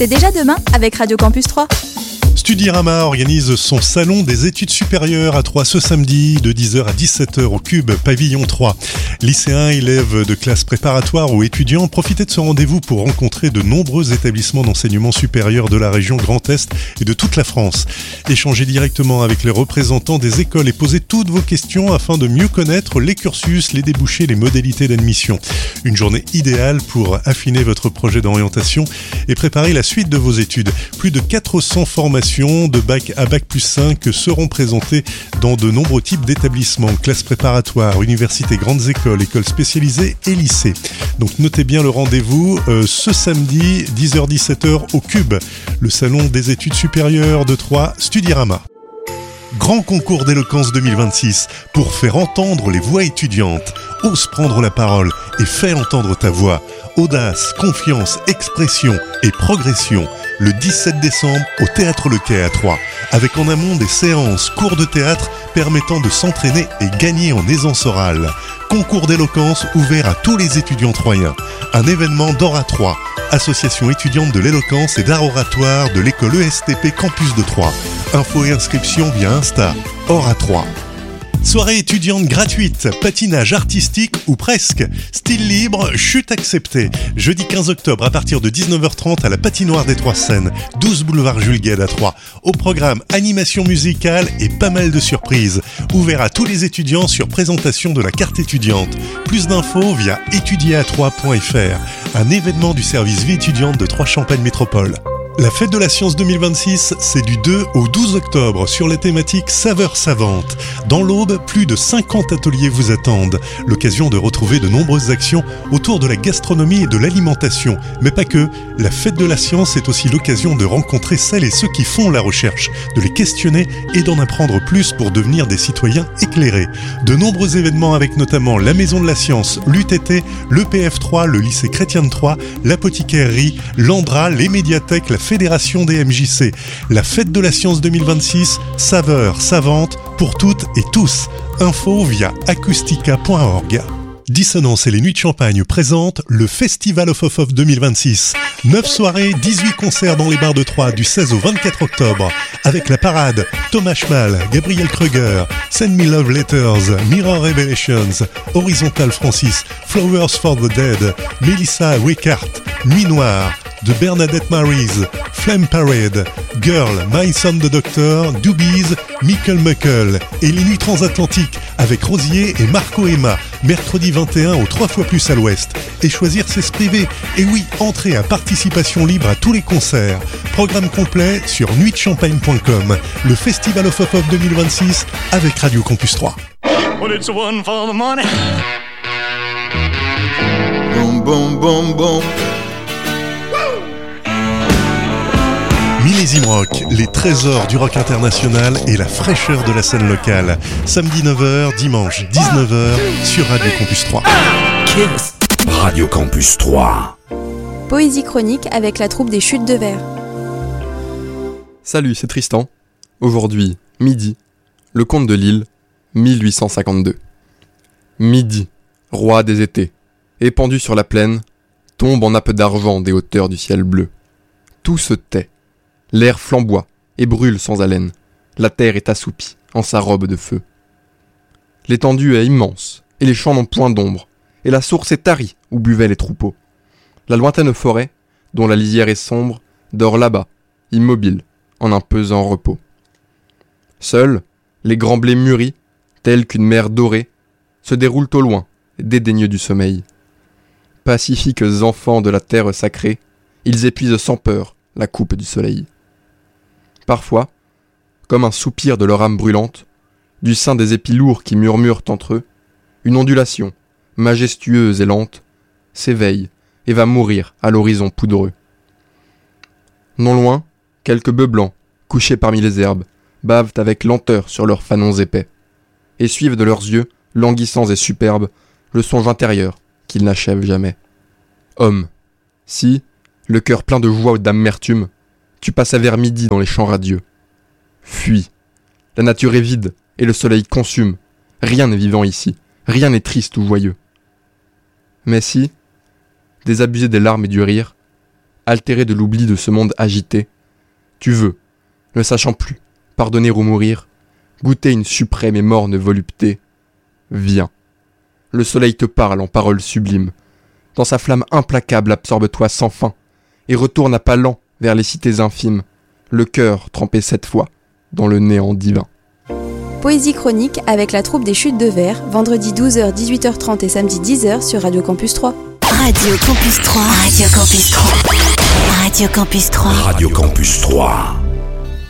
C'est déjà demain avec Radio Campus 3. Studirama organise son salon des études supérieures à Troyes ce samedi de 10h à 17h au Cube, pavillon 3. Lycéens, élèves de classes préparatoires ou étudiants, profitez de ce rendez-vous pour rencontrer de nombreux établissements d'enseignement supérieur de la région Grand Est et de toute la France. Échangez directement avec les représentants des écoles et posez toutes vos questions afin de mieux connaître les cursus, les débouchés, les modalités d'admission. Une journée idéale pour affiner votre projet d'orientation et préparer la suite de vos études. Plus de 400 formations de bac à bac plus 5 seront présentées dans de nombreux types d'établissements, classes préparatoires, universités, grandes écoles, écoles spécialisées et lycées. Donc notez bien le rendez-vous ce samedi 10h-17h au Cube, le salon des études supérieures de Troyes, Studirama. Grand concours d'éloquence 2026 pour faire entendre les voix étudiantes. Ose prendre la parole et fais entendre ta voix. Audace, confiance, expression et progression. Le 17 décembre au Théâtre Le Quai à Troyes, avec en amont des séances, cours de théâtre permettant de s'entraîner et gagner en aisance orale. Concours d'éloquence ouvert à tous les étudiants troyens. Un événement d'Oratroyes, association étudiante de l'éloquence et d'art oratoire de l'école ESTP Campus de Troyes. Infos et inscriptions via Insta, Oratroyes. Soirée étudiante gratuite, patinage artistique ou presque, style libre, chute acceptée. Jeudi 15 octobre à partir de 19h30 à la patinoire des Trois Seines, 12 boulevard Jules Guesde à Troyes. Au programme animation musicale et pas mal de surprises. Ouvert à tous les étudiants sur présentation de la carte étudiante. Plus d'infos via étudierattroyes.fr. Un événement du service vie étudiante de Troyes Champagne Métropole. La fête de la science 2026, c'est du 2 au 12 octobre sur la thématique Saveurs savantes. Dans l'Aube, plus de 50 ateliers vous attendent. L'occasion de retrouver de nombreuses actions autour de la gastronomie et de l'alimentation. Mais pas que. La fête de la science est aussi l'occasion de rencontrer celles et ceux qui font la recherche, de les questionner et d'en apprendre plus pour devenir des citoyens éclairés. De nombreux événements avec notamment la Maison de la Science, l'UTT, le PF3, le lycée chrétien de Troyes, l'apothicairerie, l'Andra, les médiathèques, la Fédération des MJC. La fête de la science 2026, saveurs savantes pour toutes et tous. Info via acoustica.org. Dissonance et les Nuits de Champagne présentent le Festival of 2026. 9 soirées, 18 concerts dans les bars de Troyes du 16 au 24 octobre. Avec la parade, Thomas Schmal, Gabriel Kruger, Send Me Love Letters, Mirror Revelations, Horizontal Francis, Flowers for the Dead, Melissa Wickart, Nuit Noire, de Bernadette Maries, Flame Parade, Girl, My Son the Doctor, Doobies, Michael Muckle et les Nuits Transatlantiques avec Rosier et Marco Emma, mercredi 21 au 3 fois plus à l'ouest. Et choisir c'est se priver. Et oui, entrée à participation libre à tous les concerts. Programme complet sur nuitchampagne.com. Le Festival of 2026 avec Radio Campus 3. Well, it's one for the money. Boom, boom, boom, boom. Millésime Rock, les trésors du rock international et la fraîcheur de la scène locale. Samedi 9h, dimanche 19h sur Radio Campus 3. Radio Campus 3. Poésie chronique avec la troupe des Chutes de Verre. Salut, c'est Tristan. Aujourd'hui, midi, le comte de Lille, 1852. Midi, roi des étés, épandu sur la plaine, tombe en nappe d'argent des hauteurs du ciel bleu. Tout se tait. L'air flamboie et brûle sans haleine. La terre est assoupie en sa robe de feu. L'étendue est immense, et les champs n'ont point d'ombre, et la source est tarie où buvaient les troupeaux. La lointaine forêt, dont la lisière est sombre, dort là-bas, immobile, en un pesant repos. Seuls, les grands blés mûris, tels qu'une mer dorée, se déroulent au loin, dédaigneux du sommeil. Pacifiques enfants de la terre sacrée, ils épuisent sans peur la coupe du soleil. Parfois, comme un soupir de leur âme brûlante, du sein des épis lourds qui murmurent entre eux, une ondulation, majestueuse et lente, s'éveille et va mourir à l'horizon poudreux. Non loin, quelques bœufs blancs, couchés parmi les herbes, bavent avec lenteur sur leurs fanons épais, et suivent de leurs yeux, languissants et superbes, le songe intérieur qu'ils n'achèvent jamais. Homme, si, le cœur plein de joie ou d'amertume, tu passais vers midi dans les champs radieux. Fuis. La nature est vide et le soleil consume. Rien n'est vivant ici, rien n'est triste ou joyeux. Mais si, désabusé des larmes et du rire, altéré de l'oubli de ce monde agité. Tu veux, ne sachant plus, pardonner ou mourir, goûter une suprême et morne volupté. Viens. Le soleil te parle en paroles sublimes. Dans sa flamme implacable, absorbe-toi sans fin, et retourne à pas lents vers les cités infimes, le cœur trempé 7 fois dans le néant divin. Poésie chronique avec la troupe des Chutes de Verre, vendredi 12h, 18h30 et samedi 10h sur Radio Campus 3. Radio Campus 3. Radio Campus 3. Radio Campus 3. Radio Campus 3.